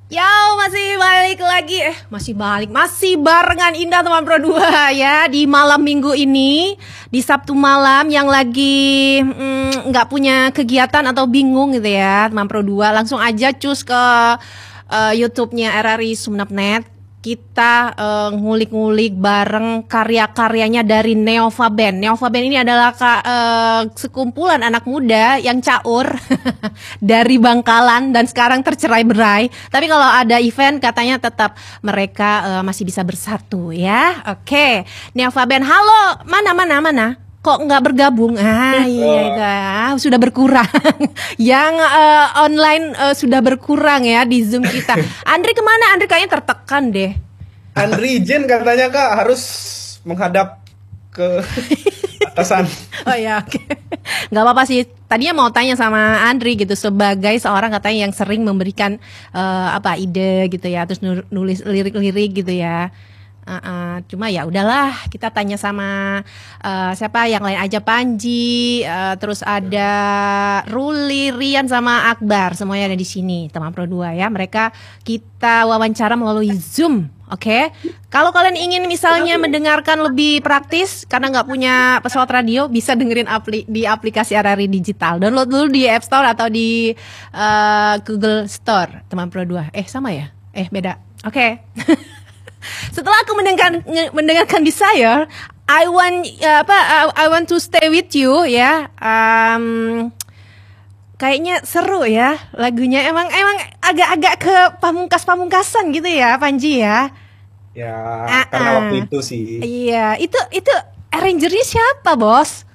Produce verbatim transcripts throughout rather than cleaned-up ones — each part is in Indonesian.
Yo, masih balik lagi eh masih balik masih barengan Indah teman Pro dua ya di malam Minggu ini, di Sabtu malam yang lagi nggak mm, punya kegiatan atau bingung gitu ya teman Pro dua, langsung aja cus ke uh, YouTube-nya R R I Sumenep dot net. Kita uh, ngulik-ngulik bareng karya-karyanya dari Neova Band. Neova Band ini adalah uh, sekumpulan anak muda yang caur dari Bangkalan dan sekarang tercerai-berai. Tapi kalau ada event katanya tetap mereka uh, masih bisa bersatu ya. Oke, Neova Band. Halo, mana mana mana? Kok nggak bergabung? Ah iya, iya. Sudah berkurang. Yang uh, online uh, sudah berkurang ya di Zoom kita. Andri kemana? Andri kayaknya tertekan deh. Andri izin katanya Kak harus menghadap ke atasan. Oh ya, oke. Okay. Nggak apa-apa sih. Tadinya mau tanya sama Andri gitu sebagai seorang katanya yang sering memberikan uh, apa ide gitu ya, terus nulis lirik-lirik gitu ya. Uh, uh, cuma ya udahlah, kita tanya sama uh, siapa yang lain aja, Panji, uh, terus ada Ruli, Rian sama Akbar, semuanya ada di sini teman Pro dua ya. Mereka kita wawancara melalui Zoom, oke? Okay? Kalau kalian ingin misalnya mendengarkan lebih praktis karena nggak punya pesawat radio, bisa dengerin apli di aplikasi R R I Digital. Download dulu di App Store atau di uh, Google Store teman Pro dua. Eh sama ya? Eh beda. Oke. Okay. Setelah aku mendengarkan mendengarkan Desire, I want uh, apa uh, I want to stay with you ya. Um, kayaknya seru ya lagunya. Emang emang agak-agak ke pamungkas-pamungkasan gitu ya, Panji ya. Ya, uh-uh. karena waktu itu sih. Iya, itu itu arrangernya siapa, Bos?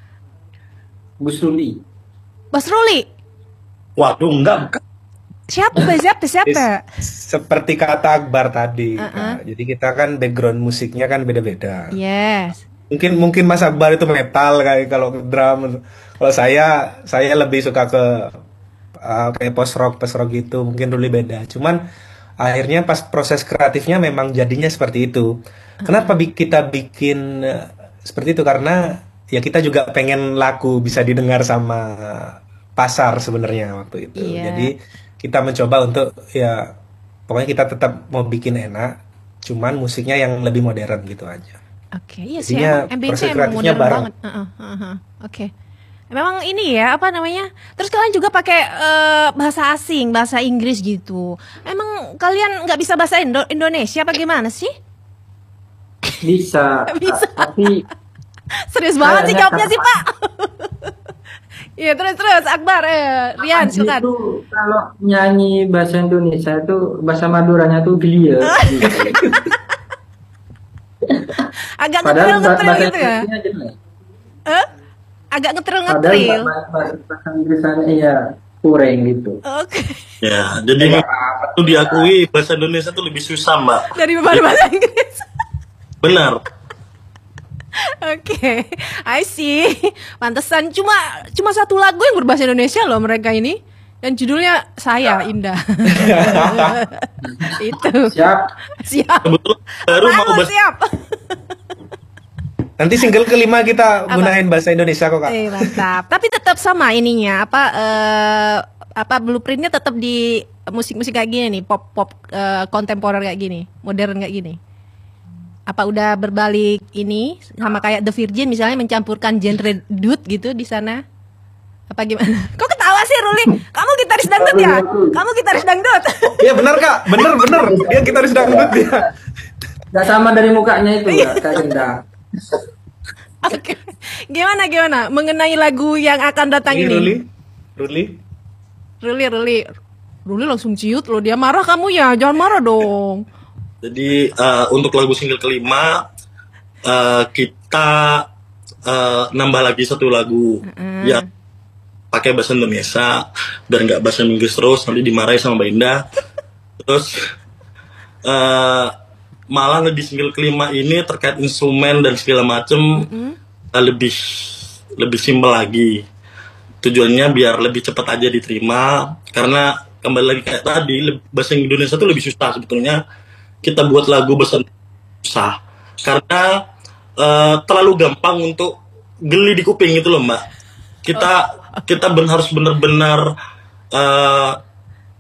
Bos Ruli. Bos Ruli. Waduh, enggak bukan. Siapa siapa siapa? Seperti kata Akbar tadi, uh-uh. jadi kita kan background musiknya kan beda-beda. Yes. Mungkin mungkin Mas Akbar itu metal kayak kalau drum. Kalau saya saya lebih suka ke uh, kayak post rock post rock gitu. Mungkin dulu beda. Cuman akhirnya pas proses kreatifnya memang jadinya seperti itu. Uh-huh. Kenapa kita bikin uh, seperti itu? Karena ya kita juga pengen lagu bisa didengar sama pasar sebenarnya waktu itu. Yeah. Jadi kita mencoba untuk ya pokoknya kita tetap mau bikin enak, cuman musiknya yang lebih modern gitu aja. Oke, okay, iya sih. Proses kreatifnya bareng. Uh, uh, uh, uh. Oke, okay. Memang ini ya apa namanya? Terus kalian juga pakai uh, bahasa asing, bahasa Inggris gitu. Emang kalian nggak bisa bahasa Indo Indonesia apa gimana sih? Bisa. Bisa. Tapi serius banget sih jawabnya sih Pak. Iya terus terus Akbar, eh, Rian silakan. Itu kalau nyanyi bahasa Indonesia itu bahasa Maduranya tuh gelia. Agak ngetril-ngetril gitu ya? Eh? Agak ngetril-ngetril. Padahal bahasa Inggrisannya iya kurang gitu. Oke. Okay. Ya, jadi itu diakui bahasa Indonesia tuh lebih susah Mbak. Dari bahasa Inggris. Benar. Oke, okay. I see. Pantesan cuma cuma satu lagu yang berbahasa Indonesia loh mereka ini, dan judulnya Saya Indah. Itu. Siap. Siap. Kebetulan baru mau bahasa. Siap. Nanti single kelima kita apa? Gunain bahasa Indonesia kok Kak. Eh mantap. Tapi tetap sama ininya apa uh, apa blueprintnya tetap di musik-musik kayak gini nih, pop pop uh, kontemporer kayak gini, modern kayak gini. Apa udah berbalik ini sama kayak The Virgin misalnya mencampurkan genre dut gitu di sana? Apa gimana? Kok ketawa sih Ruli? Kamu gitaris dangdut ya? Kamu gitaris dangdut? Iya benar Kak, benar benar. Dia gitaris dangdut ya. Gak sama dari mukanya itu ya, Kak Indah. Oke. Gimana gimana mengenai lagu yang akan datang ini? Ruli, Ruli, Ruli, Ruli, Ruli langsung ciut loh, dia marah kamu ya, jangan marah dong. Jadi uh, untuk lagu single kelima uh, kita uh, nambah lagi satu lagu uh-uh. yang pakai bahasa Indonesia biar nggak bahasa Inggris terus nanti dimarahi sama Mbak Indah. Terus uh, malah di single kelima ini terkait instrumen dan segala macem uh-uh. uh, lebih lebih simpel lagi. Tujuannya biar lebih cepat aja diterima karena kembali lagi kayak tadi bahasa Indonesia itu lebih susah sebetulnya. Kita buat lagu bahasa susah karena uh, terlalu gampang untuk geli di kuping gitu loh Mbak. Kita kita ben, harus benar-benar uh,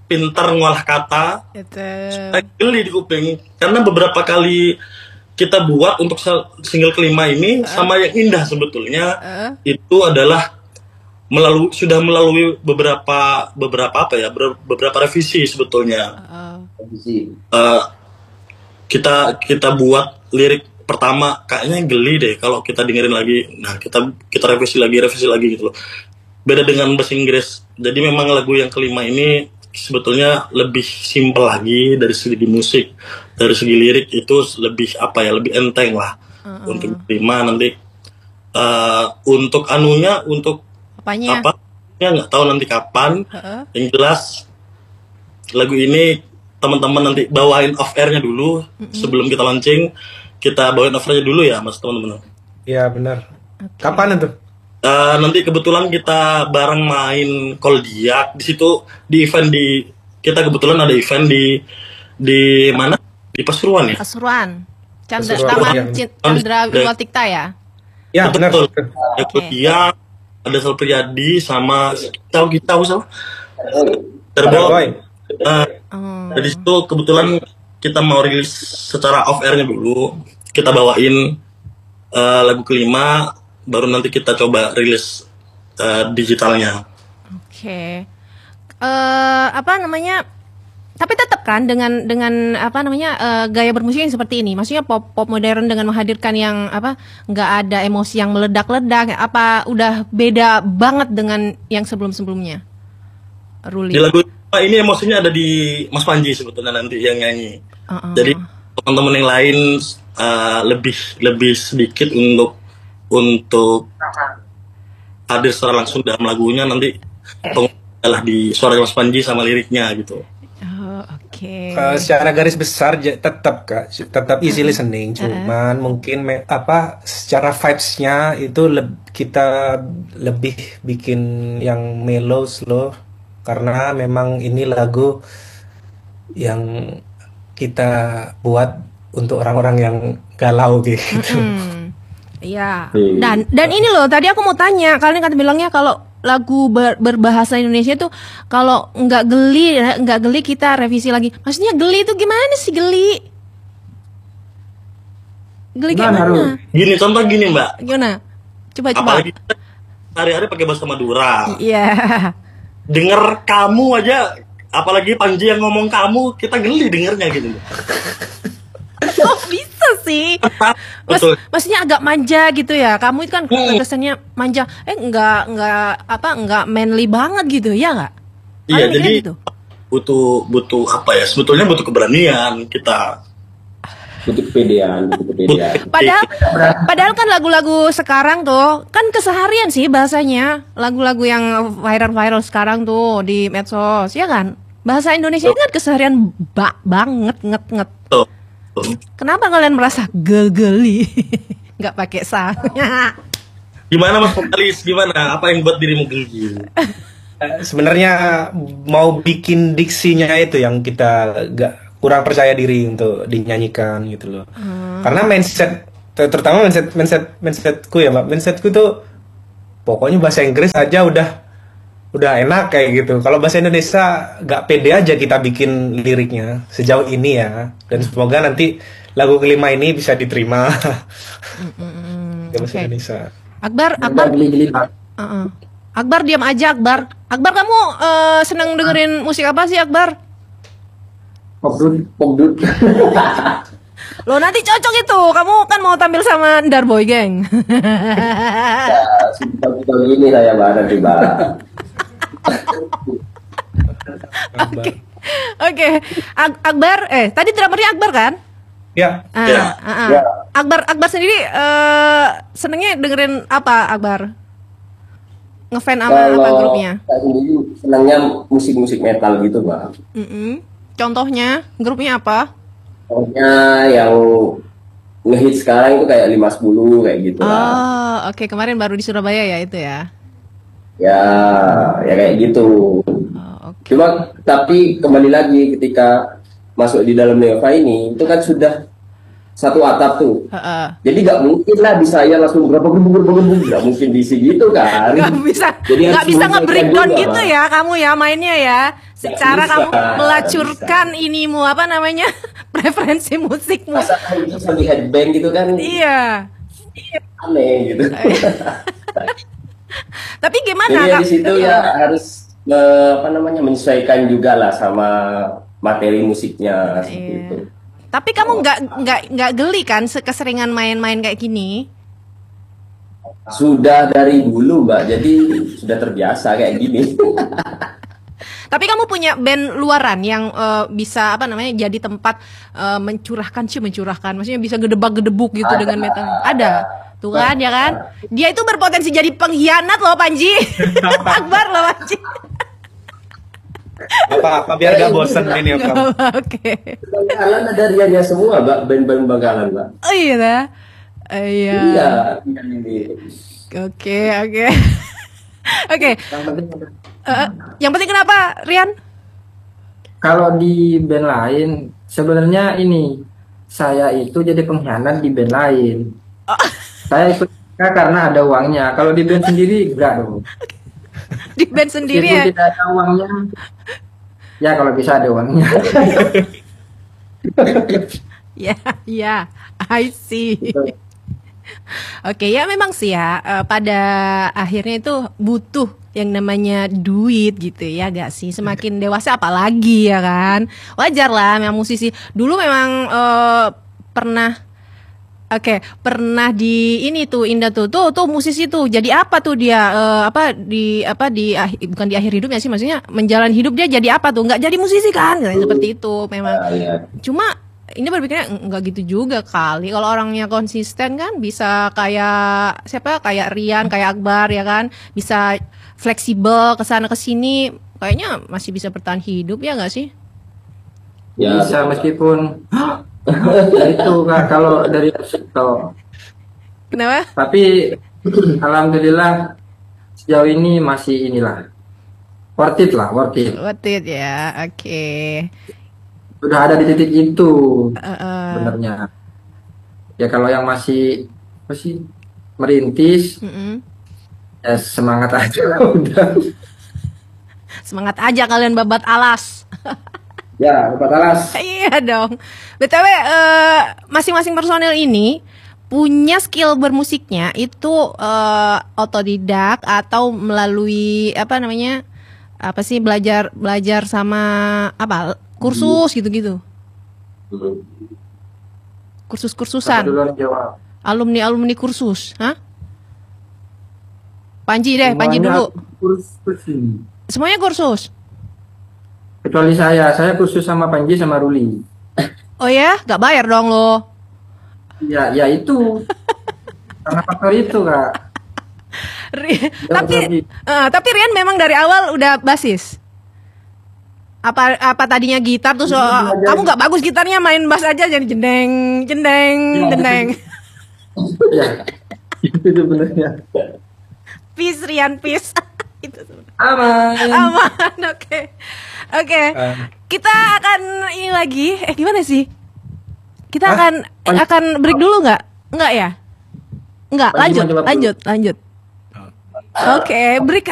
pintar ngolah kata. Itu. Saya geli di kuping karena beberapa kali kita buat untuk single kelima ini uh. sama yang indah sebetulnya uh. itu adalah melalui sudah melalui beberapa beberapa apa ya beberapa revisi sebetulnya. Uh. Uh, kita kita buat lirik pertama kayaknya geli deh kalau kita dengerin lagi. Nah kita kita revisi lagi revisi lagi gitu loh. Beda dengan bahasa Inggris. Jadi memang lagu yang kelima ini sebetulnya lebih simpel lagi dari segi musik, dari segi lirik itu lebih apa ya lebih enteng lah. Uh-uh. Untuk kelima nanti uh, untuk anunya untuk apanya? Apa? Ya nggak tahu nanti kapan. Uh-uh. Yang jelas lagu ini teman-teman nanti bawain off airnya dulu uh-uh. sebelum kita launching. Kita bawain off airnya dulu ya mas teman-teman. Iya benar. Okay. Kapan itu? Uh, nanti kebetulan kita bareng main Koldiak di situ di event di kita kebetulan ada event di di mana di Pasuruan ya. Pasuruan. Chandra Pasuruan, Taman ya. Chandra Wiwatikta ya. Ya benar. Betul. Ya Koldiak ada Sal Priyadi sama tahu kita tahu sama Terboy. Nah, oh. Dari situ kebetulan kita mau rilis secara off airnya dulu. Kita bawain uh, lagu kelima. Baru nanti kita coba rilis uh, digitalnya. Oke, okay. uh, apa namanya? Tapi tetap kan dengan dengan apa namanya uh, gaya bermusik yang seperti ini. Maksudnya pop pop modern dengan menghadirkan yang apa? Nggak ada emosi yang meledak-ledak. Apa udah beda banget dengan yang sebelum-sebelumnya? Ruli. Di lagu ini emosinya ada di Mas Panji sebetulnya nanti yang nyanyi. Uh-uh. Jadi teman-teman yang lain uh, lebih lebih sedikit untuk untuk hadir secara langsung dalam lagunya nanti adalah di suara Mas Panji sama liriknya gitu. Oh, oke. Okay. Uh, secara garis besar j- tetap kak, tetap easy listening. Uh-huh. Cuman uh-huh. mungkin me- apa secara vibes-nya itu le- kita lebih bikin yang mellow, slow karena memang ini lagu yang kita buat untuk orang-orang yang galau gitu. Mm-hmm. Iya. Dan dan ini loh tadi aku mau tanya, kalian kan bilangnya kalau lagu ber, berbahasa Indonesia itu kalau nggak geli nggak geli kita revisi lagi. Maksudnya geli itu gimana sih geli? Geli kayak mana? Gini contoh gini mbak. Gimana? Coba coba. Apalagi kita hari-hari pakai bahasa Madura. Iya. Dengar kamu aja, apalagi Panji yang ngomong kamu, kita geli dengernya gitu. Oh bisa sih. Mas, maksudnya agak manja gitu ya. Kamu itu kan hmm. kesannya manja. Eh enggak enggak apa enggak manly banget gitu ya nggak? Iya jadi gitu? butuh butuh apa ya? Sebetulnya butuh keberanian kita. Butuh kepedean, butuh kepedean. Padahal padahal kan lagu-lagu sekarang tuh kan keseharian sih bahasanya. Lagu-lagu yang viral-viral sekarang tuh di medsos ya kan. Bahasa Indonesia kan keseharian ba- banget nget-nget. Tuh. Kenapa kalian merasa gegeli? Nggak pakai sa. Gimana Mas Vokalis? Gimana? Apa yang buat dirimu geli? Uh, sebenarnya mau bikin diksinya itu yang kita gak kurang percaya diri untuk dinyanyikan gitu loh. Hmm. Karena mindset terutama mindset mindset mindsetku ya mbak, mindsetku tuh pokoknya bahasa Inggris aja udah udah enak kayak gitu. Kalau bahasa Indonesia gak pede aja kita bikin liriknya sejauh ini ya. Dan semoga nanti lagu kelima ini bisa diterima. Mm-hmm. bahasa okay. Indonesia. Akbar, Akbar, uh-uh. Akbar diam aja Akbar. Akbar kamu uh, seneng dengerin musik apa sih Akbar? Popdut, popdut. Loh nanti cocok itu. Kamu kan mau tampil sama Darboy Gang. Ya, sudah ini saya bareng di bar. Oke, oke. Ak- Akbar, eh tadi drummernya Akbar kan? Ya. Ah, ya. ah, ah. Ya. Akbar, Akbar sendiri uh, senengnya dengerin apa Akbar? Ngefan sama apa grupnya? Saya sendiri senangnya musik-musik metal gitu mbak. Mm-mm. Contohnya grupnya apa? Contohnya yang ngehit sekarang itu kayak lima sepuluh kayak gitu Oh, lah. oke okay. Kemarin baru di Surabaya ya itu ya? Ya, ya kayak gitu. Oh, okay. Cuma tapi kembali lagi ketika masuk di dalam Neva ini itu kan sudah satu atap tuh. Heeh. Jadi nggak mungkin lah di saya langsung berapa gebuk gebuk gebuk, nggak mungkin diisi gitu kan. Nggak bisa, Jadi nggak harus bisa menyesuaikan nge-breakdown juga, gitu Pak. ya kamu ya mainnya ya. Secara bisa, kamu nggak melacurkan inimu apa namanya preferensi musikmu. Masa itu sambil headbang gitu kan Iya. aneh gitu. Tapi gimana Jadi ya Kak? di situ ya harus eh, apa namanya menyesuaikan juga lah sama materi musiknya seperti Iya. itu. Tapi kamu nggak nggak nggak geli kan se- keseringan main-main kayak gini? Sudah dari dulu Mbak, jadi sudah terbiasa kayak gini. Tapi kamu punya band luaran yang eh, bisa apa namanya jadi tempat eh, mencurahkan sih mencurahkan, maksudnya bisa gedebak-gedebuk gitu Ada. dengan metal. Ada, tuh kan ya kan? Dia itu berpotensi jadi pengkhianat loh Panji. Akbar loh Panji. Apa-apa biar gak bosen ini ya, Bang. Oke. Bangkalan ada riannya semua Mbak, band-band Bangkalan Mbak. Oh iya, dah. Eh, iya. Iya, Rian ini. Oke, oke. Oke. Yang penting Eh, yang penting kenapa, Rian? kalau di band lain sebenarnya ini saya itu jadi pengkhianat di band lain. Saya ikut karena ada uangnya. Kalau di band sendiri enggak dong. Di band sendiri Meskipun ya? tidak ada uangnya. Ya kalau bisa ada uangnya. Ya, ya, I see. Oke, ya memang sih ya, eh, pada akhirnya itu butuh yang namanya duit gitu ya gak sih? Semakin dewasa apalagi ya kan? Wajar lah memang musisi. Dulu memang eh, pernah Oke, pernah di ini tuh Indah tuh, tuh tuh musisi tuh. Jadi apa tuh dia eh, apa di apa di ah- bukan di akhir hidupnya sih, maksudnya menjalani hidup dia jadi apa tuh? Nggak jadi musisi kan? Katanya seperti itu memang. Nah, ya. Cuma ini berpikirnya nggak gitu juga kali. Kalau orangnya konsisten kan bisa kayak siapa? Kayak Rian, kayak Akbar ya kan? Bisa fleksibel ke sana ke sini. Kayaknya masih bisa bertahan hidup ya nggak sih? Ya, Bisa betul, Mbak. meskipun ya itu Kak, kalau dari itu. Kenapa? Tapi alhamdulillah sejauh ini masih inilah worth it lah, worth it. Worth it ya. Oke. Sudah ada di titik itu Eh, eh. sebenarnya. Ya kalau yang masih apa sih merintis Mm-mm. ya semangat aja udah. Semangat aja kalian babat alas. Ya, Bapak Talas. Iya dong. B T W eh, masing-masing personil ini punya skill bermusiknya itu eh, otodidak atau melalui apa namanya? Apa sih belajar belajar sama apa? Kursus gitu-gitu. Hmm. Siapa Kursus-kursusan. duluan jawab? Alumni-alumni kursus, hah? Panji deh, Panji Semuanya dulu. kursus ini. Semuanya kursus. Kecuali saya, saya kursus sama Panji sama Ruli. Oh ya, nggak bayar dong lo. Ya, ya itu. Karena faktor itu, Kak. Ri- Ya, tapi Panji. eh, tapi Rian memang dari awal udah basis. Apa apa tadinya gitar terus Itu oh, belajar. kamu nggak bagus gitarnya main bass aja jadi jendeng jendeng Ya. jendeng. Ya, itu sebenarnya. Peace Rian peace. Itu sebenarnya. Aman. Aman, oke. Oke. Eh. Kita akan ini lagi. Eh gimana sih? Kita Hah? akan eh, Panji- akan break dulu nggak? Nggak ya? Nggak, Panji lanjut, mau jawab dulu. lanjut, lanjut. Oke, break